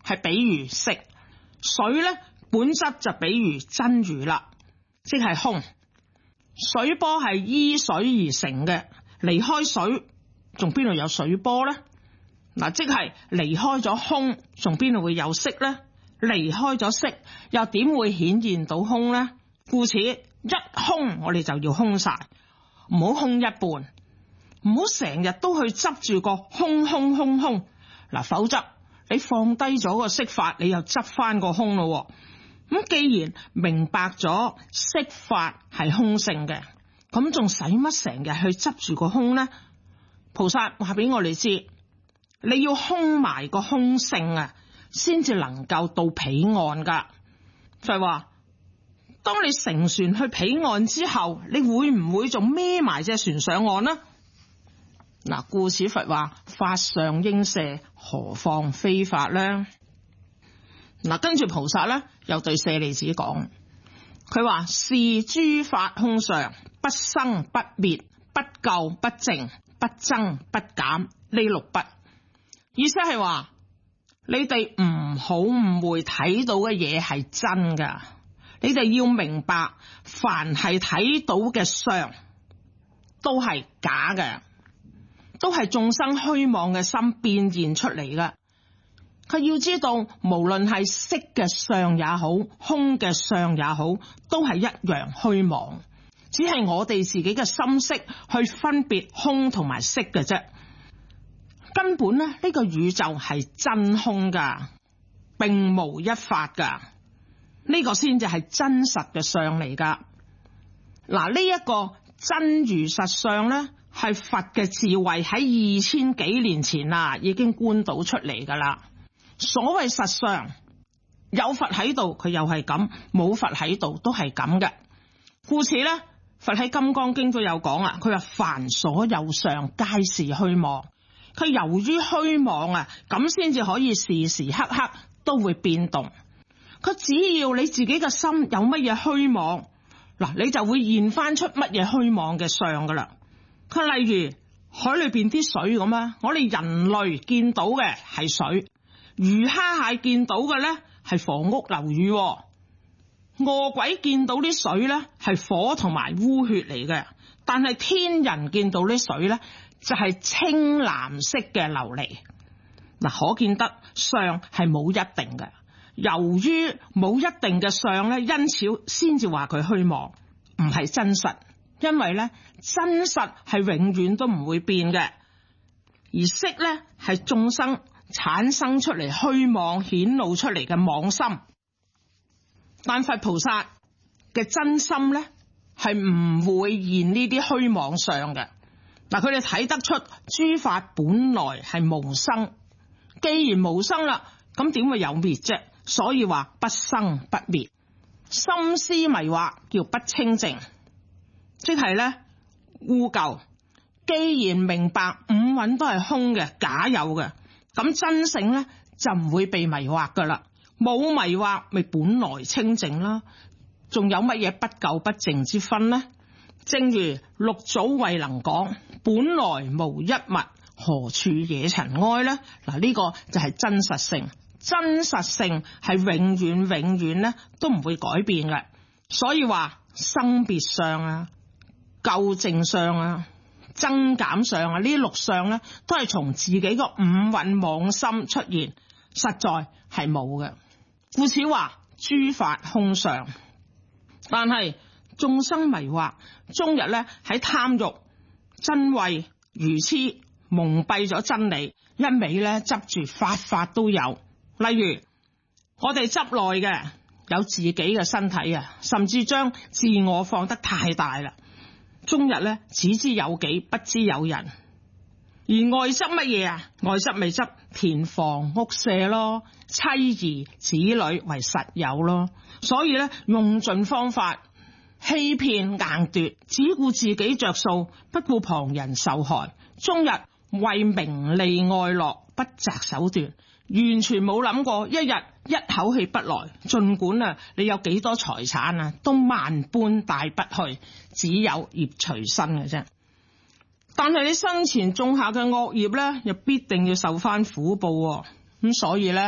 係比喻色，水咧本質就比喻真如啦，即係空。水波係依水而成嘅，離開水仲邊度有水波咧？嗱，即係離開咗空，仲邊度會有色咧？離開咗色，又點會顯現到空咧？故此一空，我哋就要空晒，唔好空一半，唔好成日都去執住個空。嗱，否則你放低咗個色法，你又執翻個空咯。咁既然明白咗色法係空性嘅，咁仲使乜成日去執住個空呢？菩薩話俾我哋知，你要空埋個空性啊，先至能夠到彼岸噶。就係話，當你乘船去彼岸之後，你會唔會仲孭埋隻船上岸呢？嗱，故此佛話法上應捨，何況非法呢？嗱，跟住菩薩咧又對舍利子講，佢話是諸法空相，不生不滅，不垢不淨，不增不減，呢六不。意思係話你哋唔好誤會睇到嘅嘢係真噶，你哋要明白凡係睇到嘅相都係假嘅，都係眾生虛妄嘅心變現出嚟噶。佢要知道，無論係色嘅相也好，空嘅相也好，都係一樣虛妄，只係我哋自己嘅心識去分別空同埋色嘅啫。根本呢，呢個宇宙係真空噶，並無一法噶，呢個先至係真實嘅相嚟噶。嗱，呢一個真如實相呢，係佛嘅智慧喺2000幾年前啊，已經觀到出嚟噶啦。所謂實相，有佛喺度佢又係咁，冇佛喺度都係咁嘅。故此咧，佛喺金剛經都有講啊，佢話凡所有相皆是虛妄。佢由於虛妄啊，咁先至可以時時刻刻都會變動。佢只要你自己嘅心有乜嘢虛妄，嗱，你就會現翻出乜嘢虛妄嘅相噶啦。佢例如海裏邊啲水咁啊，我哋人類見到嘅係水。魚蝦蟹見到嘅咧係房屋樓宇，餓鬼見到啲水咧係火同埋污血嚟嘅，但係天人見到啲水咧就係青藍色嘅琉璃。嗱，可見得相係冇一定嘅，由於冇一定嘅相咧，因此先至話佢虛妄，唔係真實。因為咧真實係永遠都唔會變嘅，而色咧係眾生產生出嚟虛妄顯露出嚟嘅妄心，但佛菩薩嘅真心咧係唔會現呢啲虛妄相嘅。嗱，佢哋睇得出諸法本來係無生，既然無生啦，咁點會有滅啫？所以話不生不滅，心思迷惑叫不清淨，即係咧污垢。既然明白五蘊都係空嘅，假有嘅，咁真性咧就唔會被迷惑噶啦，冇迷惑咪本來清淨啦，仲有乜嘢不垢不淨之分呢？正如六祖慧能講，本來無一物，何處惹塵埃呢？嗱，呢個就係真實性，真實性係永遠咧都唔會改變嘅。所以話生別相啊、垢淨相啊、增減相啊，呢六相咧都係從自己個五蘊妄心出現，實在係冇嘅。故此話諸法空相，但係眾生迷惑，終日咧喺貪欲、瞋恚、愚癡蒙蔽咗真理，一味咧執住法都有。例如我哋執內嘅有自己嘅身體啊，甚至將自我放得太大啦，終日咧只知有己，不知有人。而外執乜嘢啊？外執咪執田房屋舍咯，妻兒子女為實有咯。所以咧用盡方法欺騙硬奪，只顧自己着數，不顧旁人受害，終日為名利愛樂不擇手段，完全冇諗過一日一口氣不來，盡管啊你有幾多財產啊，都萬般帶不去，只有業隨身嘅啫。但係你生前種下嘅惡業咧，又必定要受翻苦報，咁所以咧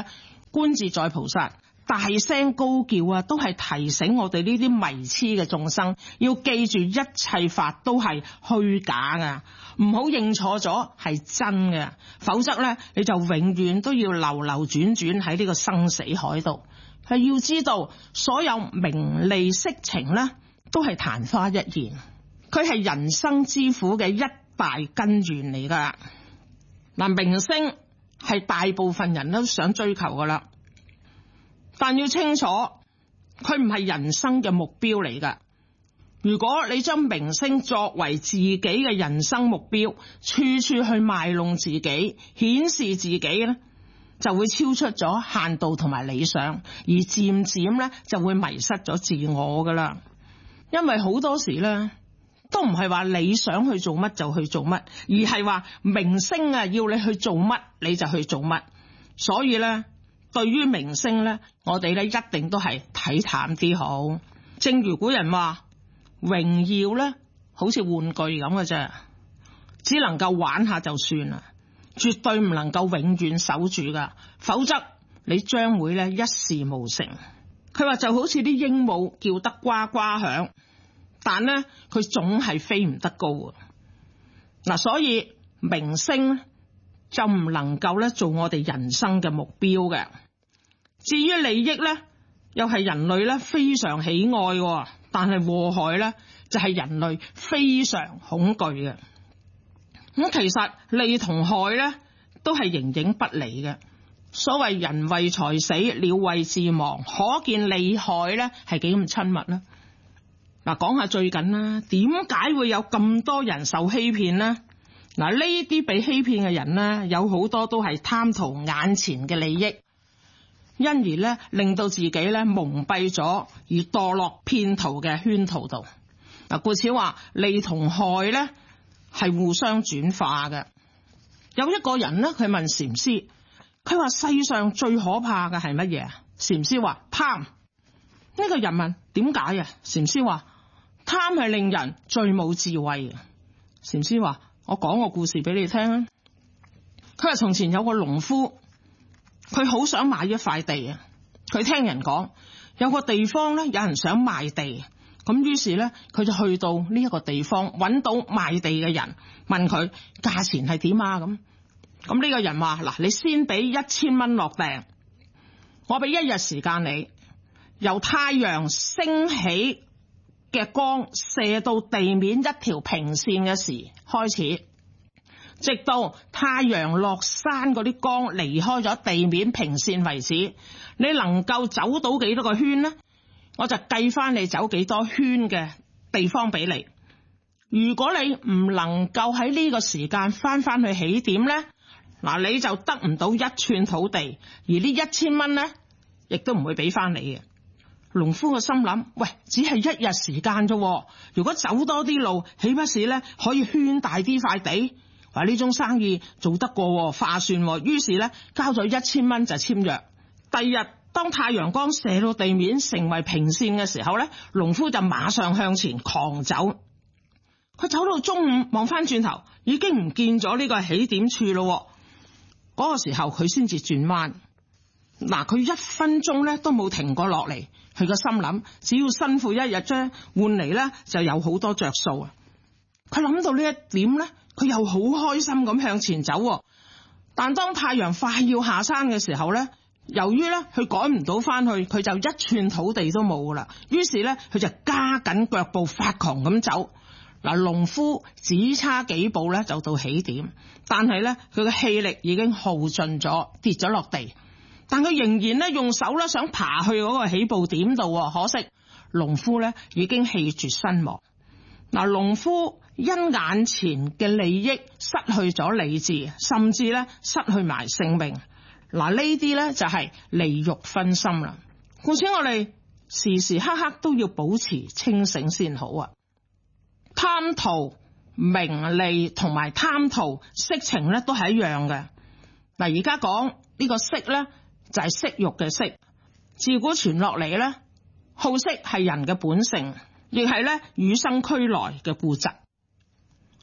觀自在菩薩大聲高叫啊，都係提醒我哋呢啲迷痴嘅眾生，要記住一切法都係虛假噶，唔好認錯咗係真嘅，否則咧你就永遠都要流流轉轉喺呢個生死海度。係要知道，所有名利色情咧都係曇花一現，佢係人生之苦嘅一大根源嚟噶。嗱，名聲係大部分人都想追求噶啦，但要清楚，佢唔係人生嘅目標嚟噶。如果你將名聲作為自己嘅人生目標，處處去賣弄自己，顯示自己咧，就會超出咗限度同埋理想，而漸漸咧就會迷失咗自我噶啦。因為好多時咧都唔係話你想去做乜就去做乜，而係話名聲啊要你去做乜你就去做乜。所以咧，對於名聲咧，我哋咧一定都係睇淡啲好。正如古人話，榮耀咧好似玩具咁嘅啫，只能夠玩下就算啦，絕對唔能夠永遠守住噶，否則你將會咧一事無成。佢話就好似啲鸚鵡叫得呱呱響，但呢佢總係飛唔得高啊。嗱，所以名聲就唔能夠咧做我哋人生嘅目標嘅。至於利益咧，又係人類咧非常喜愛，但係禍害咧就係人類非常恐懼嘅。咁其實利同害咧都係形影不離嘅。所謂人為財死，鳥為自亡，可見利害咧係幾咁親密啦。嗱，講下最近啦，點解會有咁多人受欺騙呢？嗱，呢啲被欺騙嘅人呢，有好多都係貪圖眼前嘅利益，因而咧令到自己咧蒙蔽咗，而墮落騙徒嘅圈套度。嗱，故此話利同害咧係互相轉化嘅。有一個人呢，佢問禪師，佢話世上最可怕嘅係乜嘢啊？禪師話貪。呢個人問點解啊？禪師話貪係令人最冇智慧嘅。禪師話我講個故事俾你聽啊。佢話從前有個農夫，佢好想買一塊地啊。佢聽人講有個地方咧有人想賣地，咁於是咧佢就去到呢一個地方，揾到賣地嘅人，問佢價錢係點啊？咁呢個人話嗱，你先俾1000蚊落訂，我俾1日時間你，由太陽升起嘅光射到地面一條平線嘅時開始，直到太陽落山嗰啲光離開咗地面平線為止，你能夠走到幾多個圈呢？我就計翻你走幾多圈嘅地方俾你。如果你唔能夠喺呢個時間翻去起點呢，嗱，你就得唔到1寸土地，而呢1000蚊呢亦都唔會俾翻你嘅。農夫個心諗，喂，只係1日時間啫，如果走多啲路，豈不是咧可以圈大啲塊地？話呢種生意做得過，划算。於是咧交咗1000蚊就簽約。第二日當太陽光射到地面成為平線嘅時候咧，農夫就馬上向前狂走。佢走到中午望翻轉頭，已經唔見咗呢個起點處咯。嗰個時候佢先至轉彎。嗱，佢1分鐘咧都冇停過落嚟。佢個心諗，只要辛苦1日啫，換嚟咧就有好多着數啊！佢諗到呢一點咧，佢又好開心咁向前走。但當太陽快要下山嘅時候咧，由於咧佢趕唔到翻去，佢就1寸土地都冇噶啦。於是咧佢就加緊腳步發狂咁走。嗱，農夫只差幾步咧就到起點，但係咧佢嘅氣力已經耗盡咗，跌咗落地。但佢仍然咧用手咧想爬去嗰個起步點度，可惜農夫咧已經氣絕身亡。嗱，農夫因眼前嘅利益失去咗理智，甚至咧失去埋性命。嗱，呢啲咧就係利欲分心啦。故此我哋時時刻刻都要保持清醒先好啊！貪圖名利同埋貪圖色情咧都係一樣嘅。嗱，而家講呢個色咧就係色欲嘅色，自古傳落嚟咧，好色係人嘅本性，亦係咧與生俱來嘅痼疾。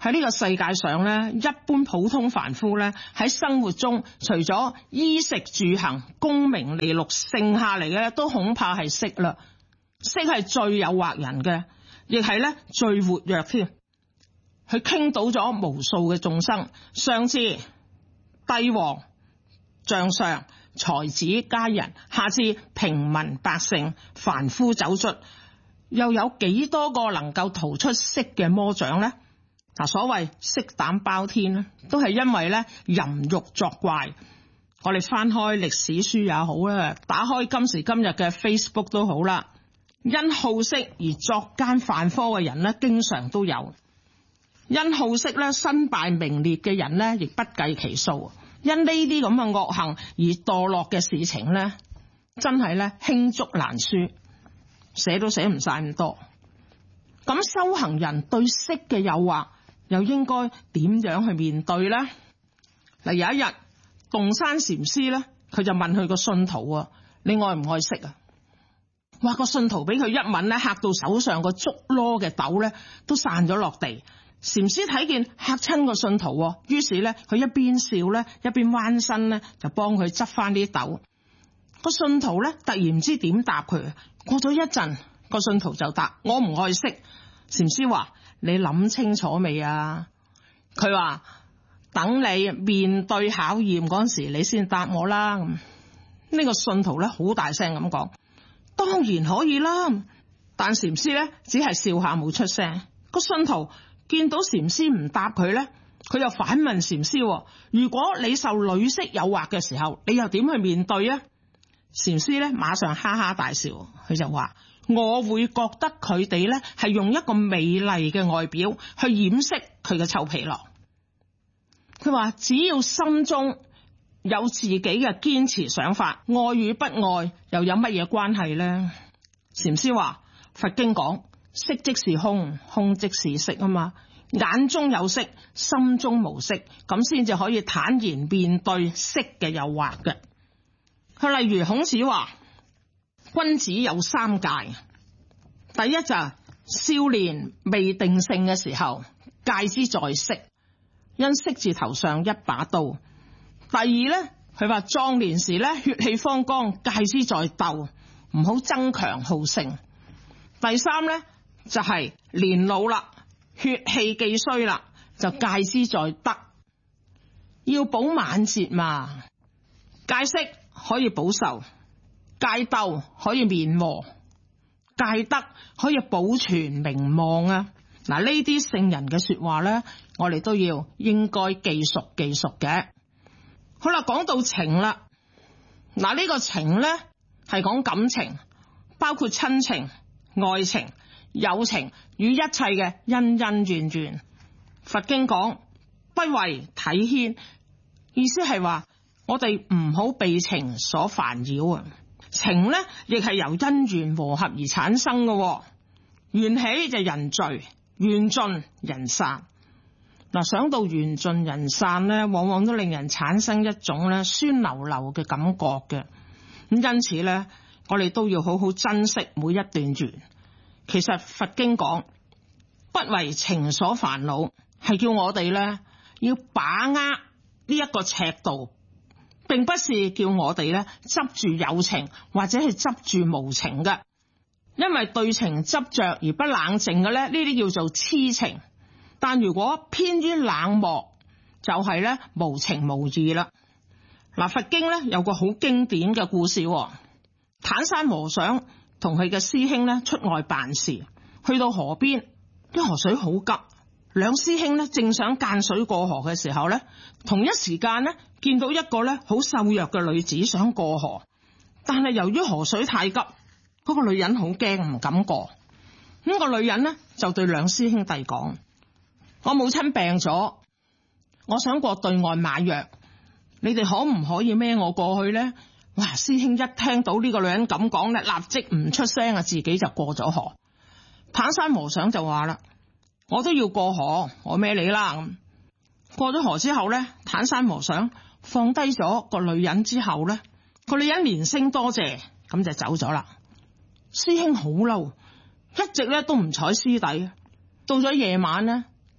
喺呢個世界上咧，一般普通凡夫咧喺生活中，除咗衣食住行、功名利祿，剩下嚟嘅都恐怕係色啦。色係最誘惑人嘅，亦係咧最活躍添。佢傾倒咗無數嘅眾生，上至帝王、將相、才子佳人，下至平民百姓、凡夫走卒，又有幾多個能夠逃出色嘅魔掌呢？嗱，所謂色膽包天咧，都係因為咧淫欲作怪。我哋翻開歷史書也好啦，打開今時今日嘅 Facebook 都好啦，因好色而作奸犯科嘅人咧，經常都有；因好色咧身敗名裂嘅人咧，亦不計其數。因呢啲咁嘅惡行而墮落嘅事情咧，真係咧罄竹難書，寫都寫唔晒咁多。咁修行人對色嘅誘惑，又應該點樣去面對呢？嗱，有一日，洞山禪師咧，佢就問佢個信徒啊：你愛唔愛色啊？哇！個信徒俾佢一問咧，嚇到手上個竹籮嘅豆咧都散咗落地。禪師睇見嚇親個信徒，於是咧佢一邊笑咧，一邊彎身咧就幫佢執翻啲豆。個信徒咧突然唔知點答佢。過咗一陣，個信徒就答：我唔愛色。禪師話：你諗清楚未啊？佢話：等你面對考驗嗰時，你先答我啦。呢個信徒咧好大聲咁講：當然可以啦。但禪師咧只係笑下冇出聲。個信徒見到禪師唔答佢咧，佢又反問禪師：如果你受女色誘惑嘅時候，你又點去面對啊？禪師咧馬上哈哈大笑，佢就話：我會覺得佢哋咧係用一個美麗嘅外表去掩飾佢嘅臭皮囊。佢話只要心中有自己嘅堅持想法，愛與不愛又有乜嘢關係呢？禪師話：佛經講色即是空，空即是色啊嘛。眼中有色，心中無色，咁先至可以坦然面對色嘅誘惑嘅。佢例如孔子話：君子有三戒，第一就係少年未定性嘅時候，戒之在色，因色字頭上一把刀。第二咧，佢話壯年時咧血氣方剛，戒之在鬥，唔好爭強好勝。第三咧就係年老啦，血氣既衰啦，就戒之在德，要保晚節嘛。戒色可以保壽，戒鬥可以免禍，戒德可以保存名望啊！嗱，呢啲聖人嘅說話咧，我哋都要應該記熟嘅。好啦，講到情啦，嗱，呢個情咧係講感情，包括親情、愛情、友情與一切嘅恩恩怨怨。佛經講不為體牽，意思係話我哋唔好被情所煩擾啊！情咧亦係由因緣和合而產生嘅，緣起就人聚，緣盡人散。嗱，想到緣盡人散咧，往往都令人產生一種咧酸溜溜嘅感覺嘅。咁因此咧，我哋都要好好珍惜每一段緣。其實佛經講不為情所煩惱，係叫我哋咧要把握呢一個尺度，並不是叫我哋咧執住有情或者係執住無情嘅。因為對情執着而不冷靜嘅咧，呢啲叫做痴情。但如果偏於冷漠，就係咧無情無義啦。嗱，佛經咧有個好經典嘅故事，坦山和尚同佢嘅師兄咧出外辦事，去到河邊，啲河水好急，兩師兄咧正想間水過河嘅時候咧，同一時間咧見到一個咧好瘦弱嘅女子想過河，但係由於河水太急，嗰個女人好驚唔敢過。咁個女人咧就對兩師兄弟講：我母親病咗，我想過對岸買藥，你哋可唔可以孭我過去呢？哇！師兄一聽到呢個女人咁講咧，立即唔出聲啊，自己就過咗河。坦山和尚就話啦：我都要過河，我孭你啦。咁過咗河之後咧，坦山和尚放低咗個女人之後咧，個女人連聲多謝，咁就走咗啦。師兄好嬲，一直咧都唔睬師弟。到咗夜晚咧，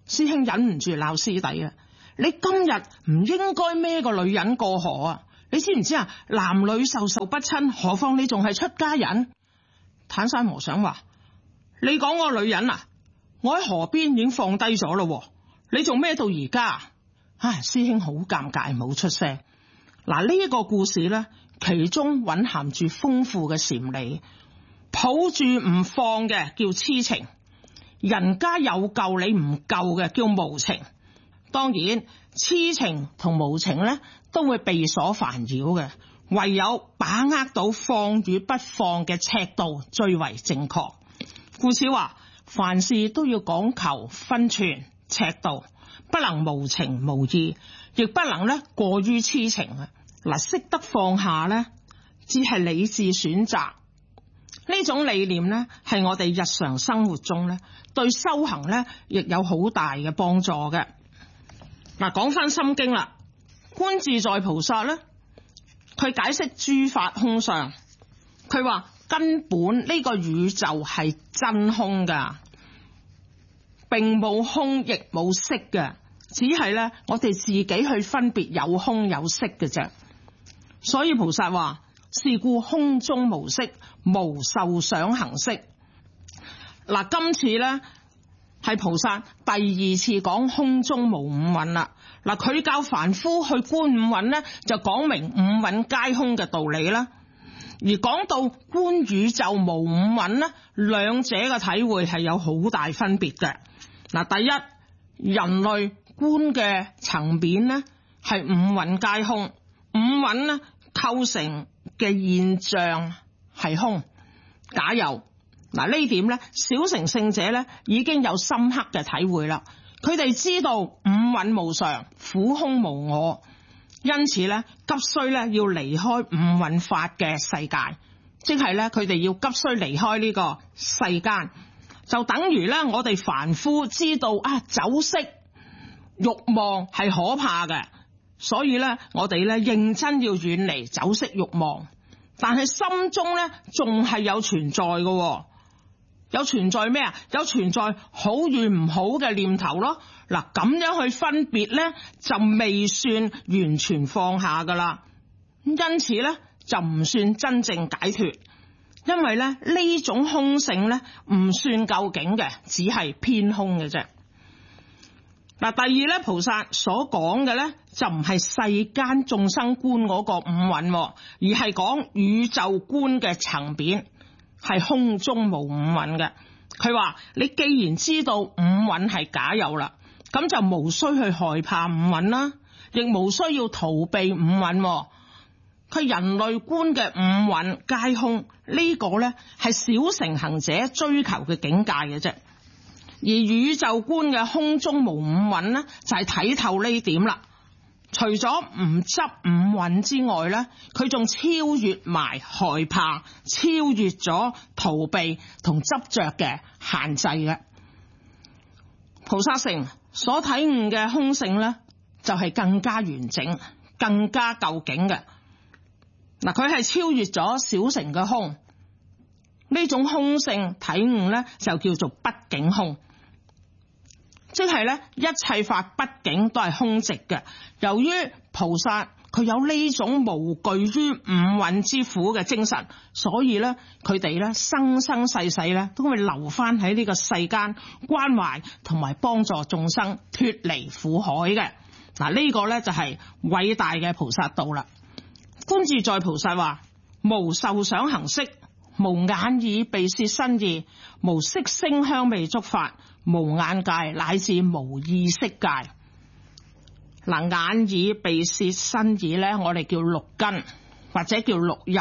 師兄忍唔住鬧師弟啊！你今日唔應該孭個女人過河啊！你知唔知啊？男女授受不親，何況你仲係出家人。坦山和尚話：你講個女人啊，我喺河邊已經放低咗咯，你仲孭到而家？唉，師兄好尷尬，冇出聲。嗱，呢一個故事咧，其中蘊含住豐富嘅禪理，抱住唔放嘅叫痴情，人家有救你唔救嘅叫無情。當然，痴情同無情咧都會被所煩擾嘅，唯有把握到放與不放嘅尺度最為正確。故此話，凡事都要講求分寸尺度，不能無情無義，亦不能咧過於痴情啊！嗱，識得放下咧，只係理智選擇。呢種理念咧，係我哋日常生活中咧對修行咧亦有好大嘅幫助嘅。嗱，講翻心經啦，觀自在菩薩咧，佢解釋諸法空相，佢話根本呢個宇宙係真空噶，並冇空亦冇色嘅，只係咧我哋自己去分別有空有色嘅啫。所以菩薩話：是故空中無色，無受想行識。嗱，今次咧係菩薩第二次講空中無五蘊啦。嗱，佢教凡夫去觀五蘊咧，就講明五蘊皆空嘅道理啦。而講到觀宇宙無五蘊咧，兩者嘅體會係有好大分別嘅。嗱，第一，人類觀嘅層面咧係五蘊皆空，五蘊咧構成嘅現象係空假有。嗱，呢點咧，小乘聖者咧已經有深刻嘅體會啦。佢哋知道五蘊無常，苦空無我，因此咧急需咧要離開五蘊法嘅世界，即係咧佢哋要急需離開呢個世間，就等於咧我哋凡夫知道酒色慾望係可怕嘅，所以咧我哋咧認真要遠離酒色慾望，但係心中咧仲係有存在嘅。有存在咩啊？有存在好與唔好嘅念頭咯。嗱，咁樣去分別咧，就未算完全放下噶啦。因此咧，就唔算真正解脫，因為咧呢種空性咧唔算究竟嘅，只係偏空嘅啫。嗱，第二咧，菩薩所講嘅咧就唔係世間眾生觀嗰個五蘊，而係講宇宙觀嘅層面。係空中無五蘊嘅。佢話你既然知道五蘊係假有啦，咁就無需去害怕五蘊啦，亦無需要逃避五蘊。佢人類觀嘅五蘊皆空，呢個咧係小乘行者追求嘅境界嘅啫。而宇宙觀嘅空中無五蘊咧，就係睇透呢點啦。除咗唔執五蘊之外咧，佢仲超越埋害怕，超越咗逃避同執着嘅限制嘅。菩薩乘所體悟嘅空性咧，就係更加完整、更加究竟嘅。嗱，佢係超越咗小乘嘅空，呢種空性體悟咧就叫做畢竟空。即係咧，一切法畢竟都係空寂嘅。由於菩薩佢有呢種無懼於五蘊之苦嘅精神，所以咧佢哋咧生生世世咧都會留翻喺呢個世間關懷同埋幫助眾生脫離苦海嘅。嗱，呢個咧就係偉大嘅菩薩道啦。觀自在菩薩話：無受想行識，無眼耳鼻舌身意，無色聲香味觸法，無眼界乃至無意識界。嗱，眼耳鼻舌身意咧，我哋叫六根或者叫六入。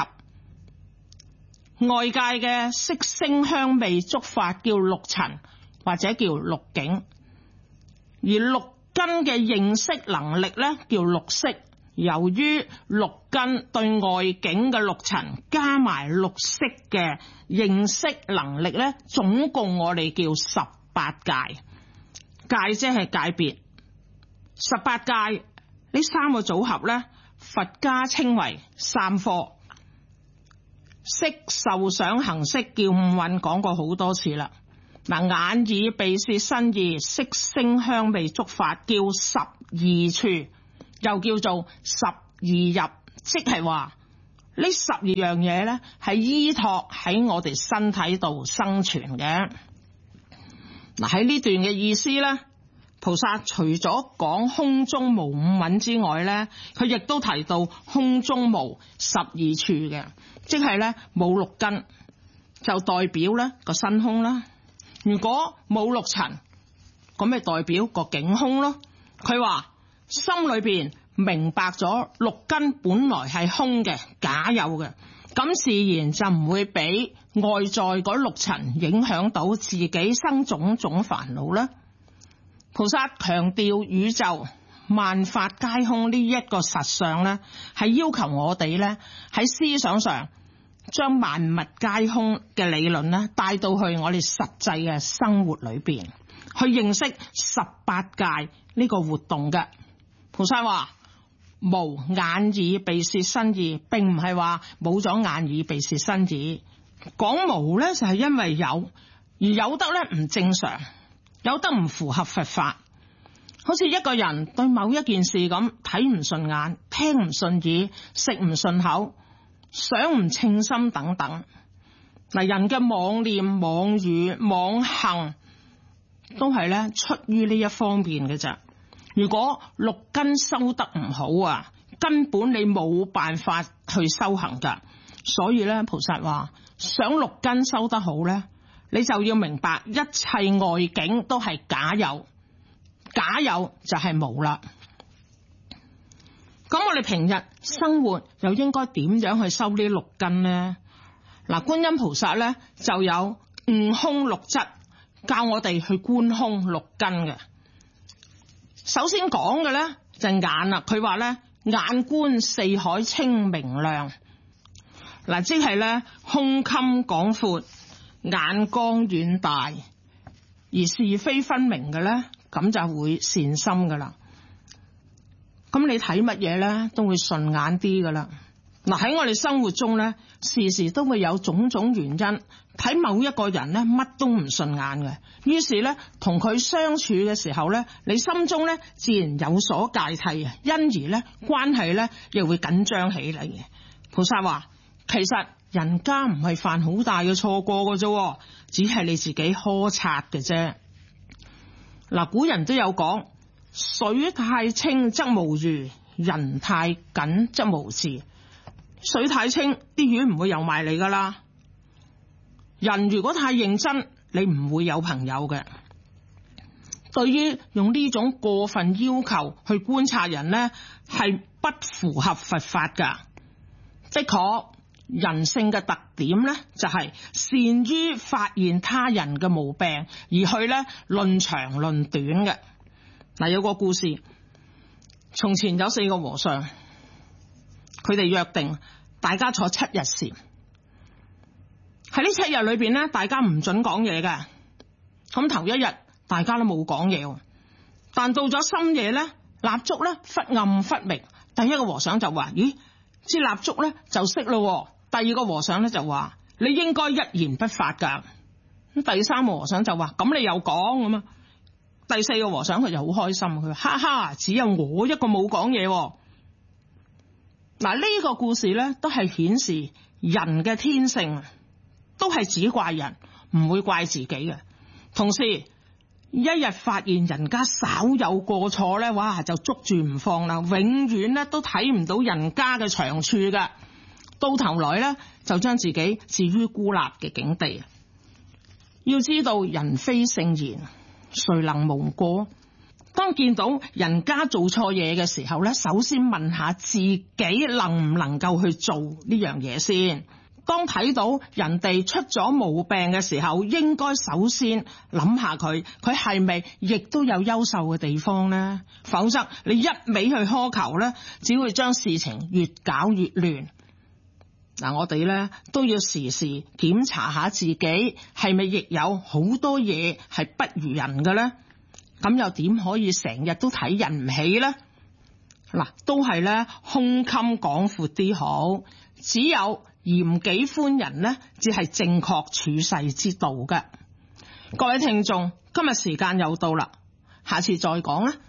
外界嘅色聲香味觸法叫六塵或者叫六境。而六根嘅認識能力咧叫六識。由於六根對外境嘅六塵加埋六識嘅認識能力咧，總共我哋叫18界。界即係界別。18界呢三個組合咧，佛家稱為三科。色受想行識叫五蘊，講過好多次啦。 嗱，眼耳鼻舌身意色聲香味觸法叫十二處，又叫做十二入，即係話呢12樣嘢咧係依託喺我哋身體度生存嘅。嗱，喺呢段嘅意思咧，菩薩除咗講空中無五蘊之外咧，佢亦都提到空中無12處嘅，即係咧冇六根，就代表咧個身空啦。如果冇六塵，咁咪代表個境空咯。佢話心裏邊明白咗六根本來係空嘅，假有嘅，咁自然就唔會俾外在嗰六塵影響到自己生種種煩惱啦。菩薩強調宇宙萬法皆空呢一個實相咧，係要求我哋咧喺思想上將萬物皆空嘅理論咧帶到去我哋實際嘅生活裏邊，去認識18界呢個活動嘅。菩薩話無眼耳鼻舌身意，並唔係話冇咗眼耳鼻舌身意。講無咧就係因為有，而有得咧唔正常，有得唔符合佛法。好似一個人對某一件事咁睇唔順眼，聽唔順耳，食唔順口，想唔稱心等等。嗱，人嘅妄念、妄語、妄行都係咧出於呢一方面嘅咋。如果六根修得唔好啊，根本你冇辦法去修行噶。所以咧，菩薩話想六根修得好咧，你就要明白一切外境都係假有，假有就係無啦。咁我哋平日生活又應該點樣去修呢六根呢？嗱，觀音菩薩咧就有悟空六質，教我哋去觀空六根嘅。首先講嘅咧就眼啦，佢話咧眼觀四海清明亮，嗱，即係咧胸襟廣闊，眼光遠大，而是非分明嘅咧，咁就會善心噶啦。咁你睇乜嘢咧都會順眼啲噶啦。嗱，喺我哋生活中咧，時時都會有種種原因，睇某一個人咧乜都唔順眼嘅，於是咧同佢相處嘅時候咧，你心中咧自然有所芥蒂啊，因而咧關係咧亦會緊張起嚟嘅。菩薩話其實人家唔係犯好大嘅錯過嘅啫，只係你自己苛察嘅啫。嗱，古人都有講，水太清則無魚，人太緊則無事。水太清，啲魚唔會游埋嚟噶啦。人如果太認真，你唔會有朋友嘅。對於用呢種過分要求去觀察人呢，係不符合佛法噶。的確，人性嘅特點呢，就係善於發現他人嘅毛病，而去呢論長論短嘅。嗱，有個故事，從前有4個和尚，佢哋約定大家坐7日禪。喺呢7日裏邊咧，大家唔准講嘢嘅。咁頭1日大家都冇講嘢，但到咗深夜咧，蠟燭咧忽暗忽明。第一個和尚就話：咦，支蠟燭咧就熄咯。第二個和尚咧就話：你應該一言不發噶。咁第三個和尚就話：咁你又講咁啊？第4個和尚佢就好開心，佢話：哈哈，只有我一個冇講嘢。嗱，呢個故事咧都係顯示人嘅天性，都係只怪人，唔會怪自己嘅。同時，一日發現人家稍有過錯咧，哇，就捉住唔放啦，永遠咧都睇唔到人家嘅長處㗎。到頭來咧，就將自己置於孤立嘅境地。要知道，人非聖賢，誰能無過？當見到人家做錯嘢嘅時候咧，首先問下自己能唔能夠去做呢樣嘢先。當睇到人哋出咗毛病嘅時候，應該首先諗下佢係咪亦都有優秀嘅地方呢？否則你一味去苛求咧，只會將事情越搞越亂。嗱，我哋咧都要時時檢查下自己係咪亦有好多嘢係不如人嘅咧？咁又點可以成日都睇人唔起呢？嗱，都係咧胸襟廣闊啲好，只有嚴己寬仁呢，只係正確處世之道嘅。 各位聽眾，今日時間又到啦，下次再講啦。